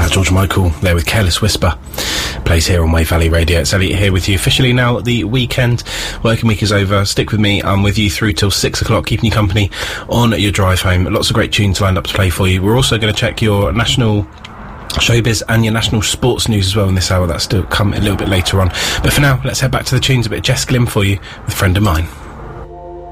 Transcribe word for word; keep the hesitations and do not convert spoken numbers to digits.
George Michael there with Careless Whisper. Plays here on Wave Valley Radio. It's Elliot here with you officially now at the weekend. Working week is over. Stick with me. I'm with you through till six o'clock, keeping you company on your drive home. Lots of great tunes lined up to play for you. We're also going to check your national showbiz and your national sports news as well in this hour. That's still come a little bit later on. But for now, let's head back to the tunes. A bit of Jess Glynn for you with Friend of Mine.